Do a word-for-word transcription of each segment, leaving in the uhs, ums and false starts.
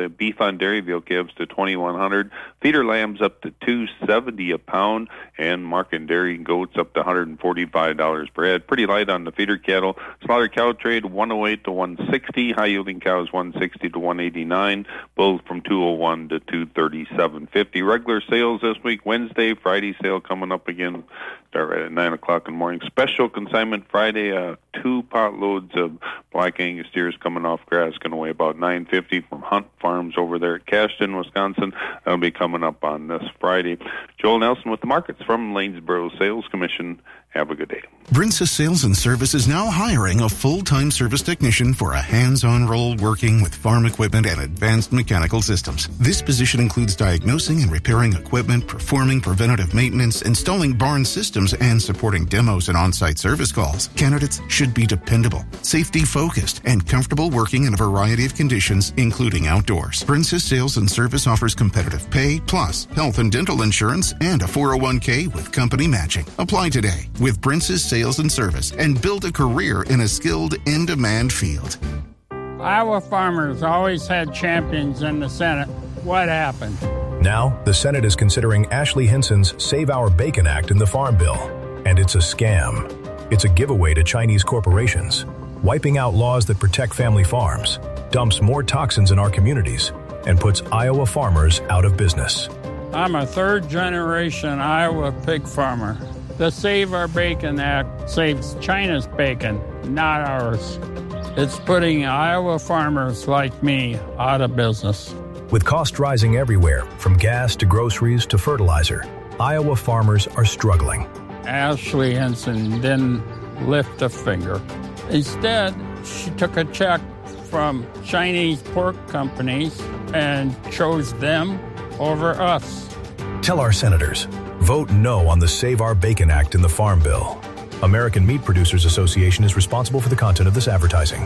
Uh, beef on Dairyville calves to twenty-one hundred. Feeder lambs up to two seventy a pound, and market dairy goats up to one hundred forty-five dollars per head. Pretty light on the feeder cattle. Slaughter cow trade one oh eight to one sixty. High yielding cows one sixty to one eighty-nine. Bulls from two oh one to two thirty-seven fifty. Regular sales this week, Wednesday, Friday sale coming up again. Start right at nine o'clock in the morning. Special consignment Friday, uh, two pot loads of Black Angus steers coming off grass, going to weigh about nine fifty from Hunt Farms over there at Cashton, Wisconsin. That'll be coming up on this Friday. Joel Nelson with the markets from Lanesboro Sales Commission. Have a good day. Brinsis Sales and Service is now hiring a full-time service technician for a hands-on role working with farm equipment and advanced mechanical systems. This position includes diagnosing and repairing equipment, performing preventative maintenance, installing barn systems, and supporting demos and on-site service calls. Candidates should be dependable, safety-focused, and comfortable working in a variety of conditions, including outdoors. Brinsis Sales and Service offers competitive pay, plus health and dental insurance, and a four oh one k with company matching. Apply today with Brinsis Sales and Service and build a career in a skilled, in-demand field. Iowa farmers always had champions in the Senate. What happened? Now, the Senate is considering Ashley Hinson's Save Our Bacon Act in the Farm Bill. And it's a scam. It's a giveaway to Chinese corporations, wiping out laws that protect family farms, dumps more toxins in our communities, and puts Iowa farmers out of business. I'm a third-generation Iowa pig farmer. The Save Our Bacon Act saves China's bacon, not ours. It's putting Iowa farmers like me out of business. With costs rising everywhere, from gas to groceries to fertilizer, Iowa farmers are struggling. Ashley Hinson didn't lift a finger. Instead, she took a check from Chinese pork companies and chose them over us. Tell our senators, vote no on the Save Our Bacon Act in the Farm Bill. American Meat Producers Association is responsible for the content of this advertising.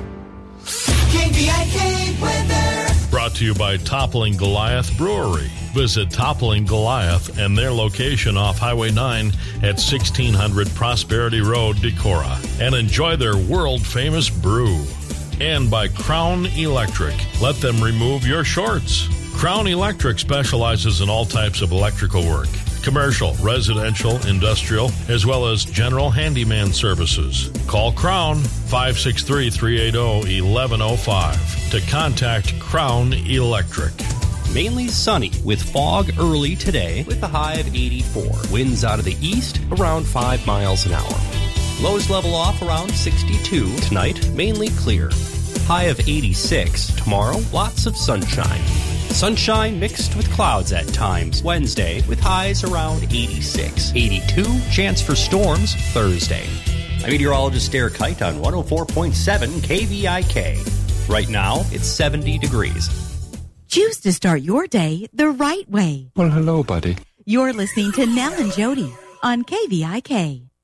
K V I K weather. Brought to you by Toppling Goliath Brewery. Visit Toppling Goliath and their location off Highway nine at sixteen hundred Prosperity Road, Decorah, and enjoy their world-famous brew. And by Crown Electric. Let them remove your shorts. Crown Electric specializes in all types of electrical work. Commercial, residential, industrial, as well as general handyman services. Call Crown five six three, three eight zero, one one zero five to contact Crown Electric. Mainly sunny with fog early today with a high of eighty-four. Winds out of the east around five miles an hour. Lows level off around sixty-two. Tonight, mainly clear. High of eighty-six. Tomorrow, lots of sunshine. Sunshine mixed with clouds at times Wednesday with highs around eighty-six. eighty-two, chance for storms Thursday. I'm meteorologist Derek Kite on one oh four point seven K V I K. Right now, it's seventy degrees. Choose to start your day the right way. Well, hello, buddy. You're listening to Nell and Jody on K V I K.